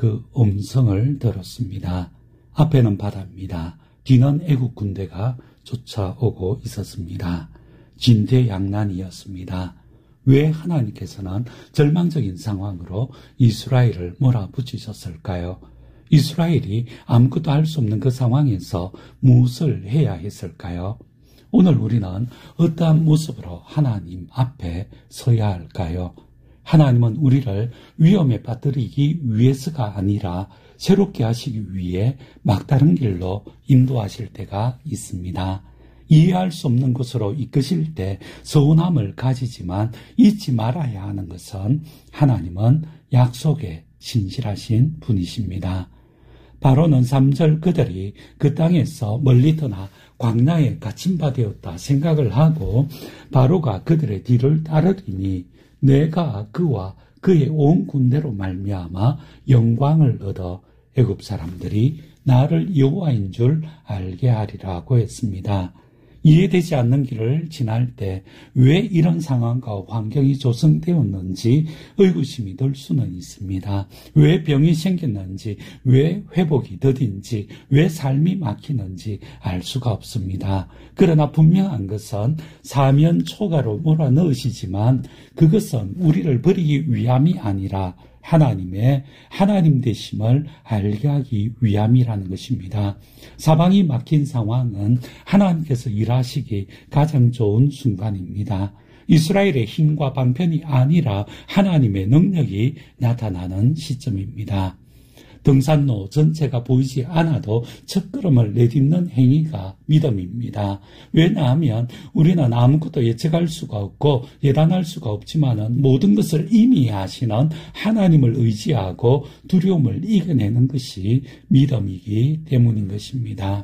그 음성을 들었습니다. 앞에는 바다입니다. 뒤는 애국 군대가 쫓아오고 있었습니다. 진퇴양난이었습니다. 왜 하나님께서는 절망적인 상황으로 이스라엘을 몰아붙이셨을까요? 이스라엘이 아무것도 할 수 없는 그 상황에서 무엇을 해야 했을까요? 오늘 우리는 어떠한 모습으로 하나님 앞에 서야 할까요? 하나님은 우리를 위험에 빠뜨리기 위해서가 아니라 새롭게 하시기 위해 막다른 길로 인도하실 때가 있습니다. 이해할 수 없는 곳으로 이끄실 때 서운함을 가지지만 잊지 말아야 하는 것은 하나님은 약속에 신실하신 분이십니다. 바로는 3절 그들이 그 땅에서 멀리 떠나 광야에 갇힌 바 되었다 생각을 하고 바로가 그들의 뒤를 따르리니 내가 그와 그의 온 군대로 말미암아 영광을 얻어 애굽 사람들이 나를 여호와인 줄 알게 하리라고 했습니다. 이해되지 않는 길을 지날 때 왜 이런 상황과 환경이 조성되었는지 의구심이 들 수는 있습니다. 왜 병이 생겼는지, 왜 회복이 더딘지, 왜 삶이 막히는지 알 수가 없습니다. 그러나 분명한 것은 사면 초가로 몰아넣으시지만 그것은 우리를 버리기 위함이 아니라 하나님 되심을 알게 하기 위함이라는 것입니다. 사방이 막힌 상황은 하나님께서 일하시기 가장 좋은 순간입니다. 이스라엘의 힘과 방편이 아니라 하나님의 능력이 나타나는 시점입니다. 등산로 전체가 보이지 않아도 첫걸음을 내딛는 행위가 믿음입니다. 왜냐하면 우리는 아무것도 예측할 수가 없고 예단할 수가 없지만은 모든 것을 이미 아시는 하나님을 의지하고 두려움을 이겨내는 것이 믿음이기 때문인 것입니다.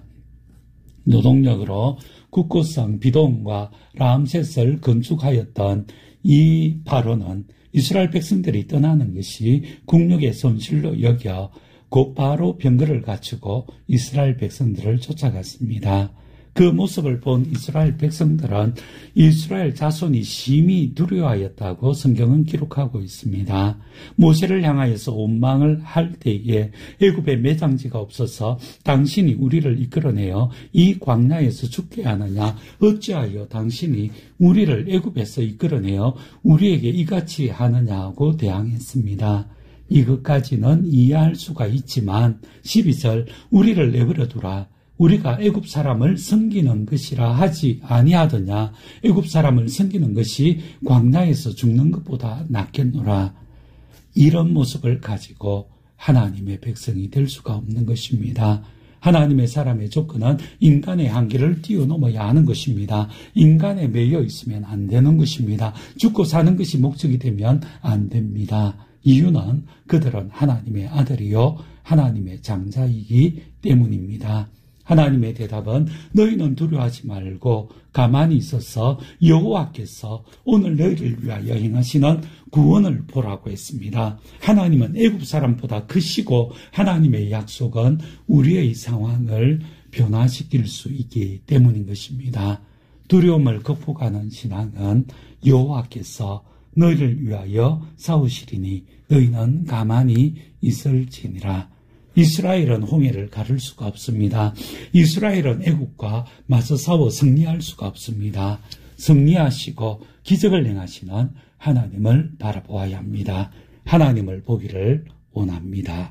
노동력으로 국고성 비동과 람셋을 건축하였던 이 바로는 이스라엘 백성들이 떠나는 것이 국력의 손실로 여겨 곧바로 병거를 갖추고 이스라엘 백성들을 쫓아갔습니다. 그 모습을 본 이스라엘 백성들은 이스라엘 자손이 심히 두려워하였다고 성경은 기록하고 있습니다. 모세를 향하여서 원망을 할 때에 애굽에 매장지가 없어서 당신이 우리를 이끌어내어 이 광야에서 죽게 하느냐, 어찌하여 당신이 우리를 애굽에서 이끌어내어 우리에게 이같이 하느냐고 대항했습니다. 이것까지는 이해할 수가 있지만 12절 우리를 내버려 두라. 우리가 애굽 사람을 섬기는 것이라 하지 아니하더냐. 애굽 사람을 섬기는 것이 광야에서 죽는 것보다 낫겠노라. 이런 모습을 가지고 하나님의 백성이 될 수가 없는 것입니다. 하나님의 사람의 조건은 인간의 한계를 뛰어넘어야 하는 것입니다. 인간에 매여 있으면 안 되는 것입니다. 죽고 사는 것이 목적이 되면 안 됩니다. 이유는 그들은 하나님의 아들이요 하나님의 장자이기 때문입니다. 하나님의 대답은 너희는 두려워하지 말고 가만히 있어서 여호와께서 오늘 너희를 위하여 행하시는 구원을 보라고 했습니다. 하나님은 애굽 사람보다 크시고 하나님의 약속은 우리의 상황을 변화시킬 수 있기 때문인 것입니다. 두려움을 극복하는 신앙은 여호와께서 너희를 위하여 싸우시리니 너희는 가만히 있을지니라. 이스라엘은 홍해를 가를 수가 없습니다. 이스라엘은 애국과 맞서 싸워 승리할 수가 없습니다. 승리하시고 기적을 행하시는 하나님을 바라보아야 합니다. 하나님을 보기를 원합니다.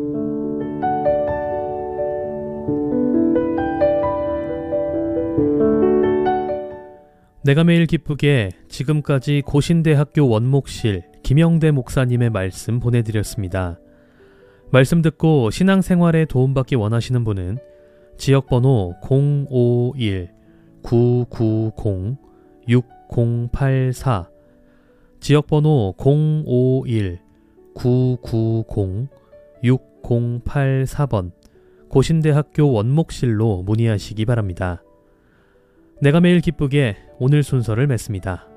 내가 매일 기쁘게 지금까지 고신대학교 원목실 김영대 목사님의 말씀 보내드렸습니다. 말씀 듣고 신앙생활에 도움받기 원하시는 분은 지역번호 051-990-6084 지역번호 051-990-6084번 고신대학교 원목실로 문의하시기 바랍니다. 내가 매일 기쁘게 오늘 순서를 맺습니다.